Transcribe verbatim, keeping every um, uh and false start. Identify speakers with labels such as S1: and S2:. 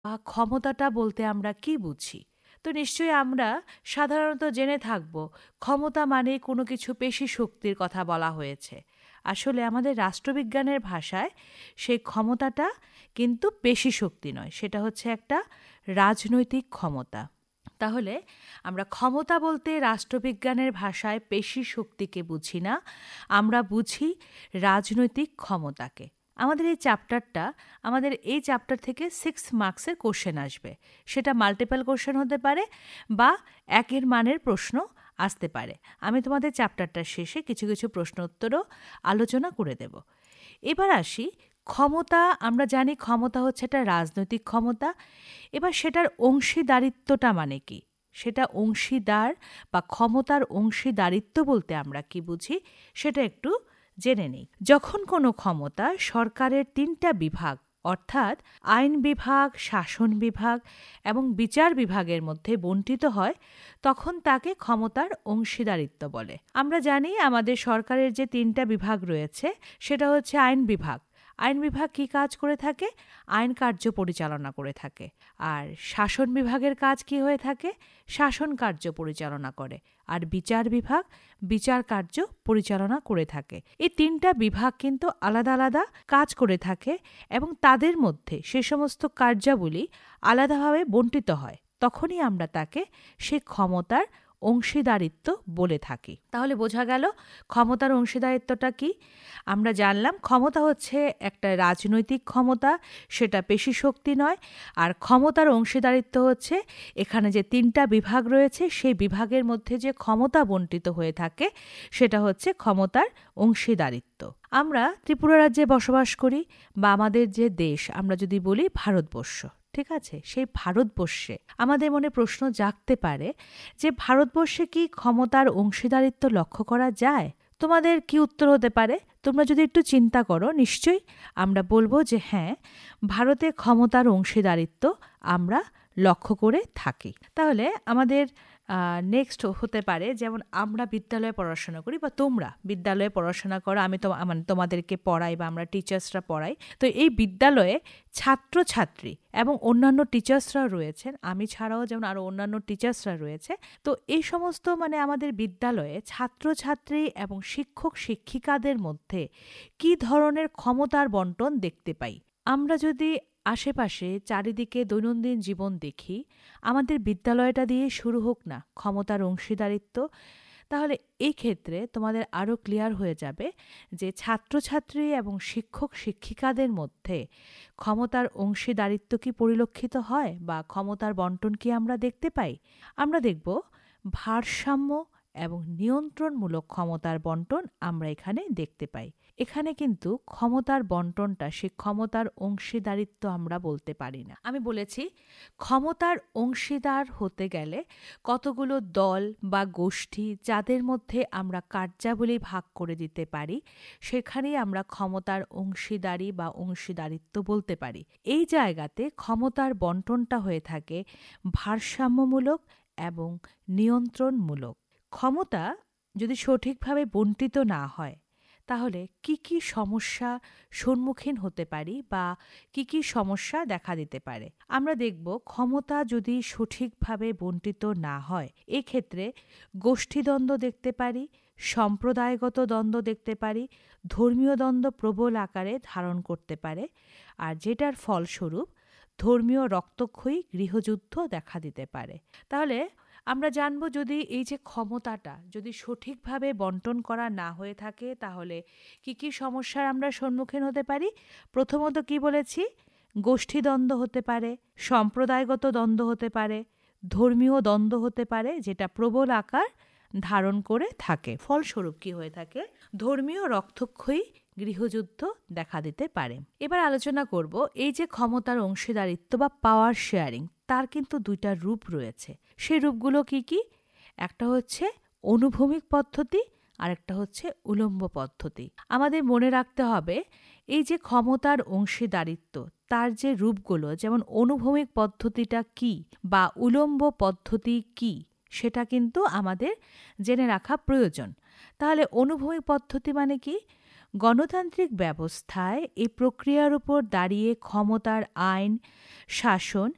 S1: আ ক্ষমতাটা বলতে আমরা কি বুঝি? তো নিশ্চয়ই আমরা সাধারণত জেনে থাকব, ক্ষমতা মানে কোনো কিছু পেশী শক্তির কথা বলা হয়েছে। আসলে আমাদের রাষ্ট্রবিজ্ঞানের ভাষায় সেই ক্ষমতাটা কিন্তু পেশী শক্তি নয়, সেটা হচ্ছে একটা রাজনৈতিক ক্ষমতা। তাহলে আমরা ক্ষমতা বলতে রাষ্ট্রবিজ্ঞানের ভাষায় পেশী শক্তিকে বুঝি না, আমরা বুঝি রাজনৈতিক ক্ষমতাকে। আমাদের এই চ্যাপ্টারটা আমাদের এই চ্যাপ্টার থেকে সিক্স মার্কসের কোশ্চেন আসবে। সেটা মাল্টিপল কোশ্চেন হতে পারে বা একের মানের প্রশ্ন আসতে পারে। আমি তোমাদের চ্যাপ্টারটার শেষে কিছু কিছু প্রশ্ন উত্তরও আলোচনা করে দেব। এবার আসি ক্ষমতা। আমরা জানি ক্ষমতা হচ্ছে একটা রাজনৈতিক ক্ষমতা। এবার সেটার অংশীদারিত্বটা মানে কি? সেটা অংশীদার বা ক্ষমতার অংশীদারিত্ব বলতে আমরা কি বুঝি সেটা একটু জেনে নেই। যখন কোনো ক্ষমতা সরকারের তিনটা বিভাগ অর্থাৎ আইন বিভাগ, শাসন বিভাগ এবং বিচার বিভাগের মধ্যে বণ্টিত হয়, তখন তাকে ক্ষমতার অংশীদারিত্ব বলে। আমরা জানি আমাদের সরকারের যে তিনটা বিভাগ রয়েছে সেটা হচ্ছে আইন বিভাগ। আইন বিভাগ কী কাজ করে থাকে? আইন কার্য পরিচালনা করে থাকে। আর শাসন বিভাগের কাজ কি হয়ে থাকে? শাসন কার্য পরিচালনা করে। আর বিচার বিভাগ বিচার কার্য পরিচালনা করে থাকে। এই তিনটা বিভাগ কিন্তু আলাদা আলাদা কাজ করে থাকে এবং তাদের মধ্যে সে সমস্ত কার্যাবলী আলাদাভাবে বণ্টিত হয়। তখনই আমরা তাকে সে ক্ষমতার অংশীদারিত্ব বলে থাকি। তাহলে বোঝা গেল ক্ষমতার অংশীদারিত্বটা কি? আমরা জানলাম ক্ষমতা হচ্ছে একটা রাজনৈতিক ক্ষমতা, সেটা পেশী শক্তি নয়। আর ক্ষমতার অংশীদারিত্ব হচ্ছে এখানে যে তিনটা বিভাগ রয়েছে সেই বিভাগের মধ্যে যে ক্ষমতা বণ্টিত হয়ে থাকে সেটা হচ্ছে ক্ষমতার অংশীদারিত্ব। আমরা ত্রিপুরা রাজ্যে বসবাস করি বা আমাদের যে দেশ, আমরা যদি বলি ভারতবর্ষ, ঠিক আছে? সেই ভারতবর্ষে আমাদের মনে প্রশ্ন জাগতে পারে যে ভারতবর্ষে কি ক্ষমতার অংশীদারিত্ব লক্ষ্য করা যায়? তোমাদের কি উত্তর হতে পারে? তোমরা যদি একটু চিন্তা করো, নিশ্চয়ই আমরা বলবো যে হ্যাঁ, ভারতে ক্ষমতার অংশীদারিত্ব আমরা লক্ষ্য করে থাকি। তাহলে আমাদের নেক্সট হতে পারে, যেমন আমরা বিদ্যালয়ে পড়াশোনা করি বা তোমরা বিদ্যালয়ে পড়াশোনা করো, আমি তো মানে তোমাদেরকে পড়াই বা আমরা টিচার্সরা পড়াই। তো এই বিদ্যালয়ে ছাত্রছাত্রী এবং অন্যান্য টিচার্সরা রয়েছেন, আমি ছাড়াও যেমন আরও অন্যান্য টিচার্সরা রয়েছে। তো এই সমস্ত মানে আমাদের বিদ্যালয়ে ছাত্রছাত্রী এবং শিক্ষক শিক্ষিকাদের মধ্যে কী ধরনের ক্ষমতার বণ্টন দেখতে পাই? আমরা যদি আশেপাশে চারিদিকে দৈনন্দিন জীবন দেখি, আমাদের বিদ্যালয়টা দিয়ে শুরু হোক না ক্ষমতার অংশীদারিত্ব, তাহলে এই ক্ষেত্রে তোমাদের আরও ক্লিয়ার হয়ে যাবে যে ছাত্রছাত্রী এবং শিক্ষক শিক্ষিকাদের মধ্যে ক্ষমতার অংশীদারিত্ব কি পরিলক্ষিত হয় বা ক্ষমতার বণ্টন কি আমরা দেখতে পাই? আমরা দেখব ভারসাম্য এবং নিয়ন্ত্রণমূলক ক্ষমতার বণ্টন আমরা এখানে দেখতে পাই। এখানে কিন্তু ক্ষমতার বণ্টনটা সে ক্ষমতার অংশীদারিত্ব আমরা বলতে পারি না। আমি বলেছি ক্ষমতার অংশীদার হতে গেলে কতগুলো দল বা গোষ্ঠী যাদের মধ্যে আমরা কার্যাবলী ভাগ করে দিতে পারি, সেখানেই আমরা ক্ষমতার অংশীদারি বা অংশীদারিত্ব বলতে পারি। এই জায়গাতে ক্ষমতার বণ্টনটা হয়ে থাকে ভারসাম্যমূলক এবং নিয়ন্ত্রণমূলক। ক্ষমতা যদি সঠিকভাবে বণ্টিত না হয়, তাহলে কি কি সমস্যা সম্মুখীন হতে পারি বা কি কি সমস্যা দেখা দিতে পারে? আমরা দেখব ক্ষমতা যদি সঠিকভাবে বণ্টিত না হয়, এক্ষেত্রে গোষ্ঠীদ্বন্দ্ব দেখতে পারি, সম্প্রদায়গত দ্বন্দ্ব দেখতে পারি, ধর্মীয় দ্বন্দ্ব প্রবল আকারে ধারণ করতে পারে, আর যেটার ফলস্বরূপ ধর্মীয় রক্তক্ষয়ী গৃহযুদ্ধ দেখা দিতে পারে। তাহলে আমরা জানব যদি এই যে ক্ষমতাটা যদি সঠিকভাবে বণ্টন করা না হয়ে থাকে, তাহলে কি কি সমস্যার আমরা সম্মুখীন হতে পারি? প্রথমত কি বলেছি? গোষ্ঠীদ্বন্দ্ব হতে পারে, সম্প্রদায়গত দ্বন্দ্ব হতে পারে, ধর্মীয় দ্বন্দ্ব হতে পারে যেটা প্রবল আকার ধারণ করে থাকে। ফলস্বরূপ কি হয়ে থাকে? ধর্মীয় রক্তক্ষয়ী গৃহযুদ্ধ দেখা দিতে পারে। এবার আলোচনা করব এই যে ক্ষমতার অংশীদারিত্ব বা পাওয়ার শেয়ারিং, তার কিন্তু দুইটা রূপ রয়েছে। সেই রূপগুলো কি কি? একটা হচ্ছে অনুভূমিক পদ্ধতি আর একটা হচ্ছে উলম্ব পদ্ধতি। আমাদের মনে রাখতে হবে এই যে ক্ষমতার অংশীদারিত্ব, তার যে রূপগুলো, যেমন অনুভূমিক পদ্ধতিটা কি বা উলম্ব পদ্ধতি কি, সেটা কিন্তু আমাদের জেনে রাখা প্রয়োজন। তাহলে অনুভূমিক পদ্ধতি মানে কি? গণতান্ত্রিক ব্যবস্থায় এই প্রক্রিয়ার উপর দাঁড়িয়ে ক্ষমতার আইন, শাসন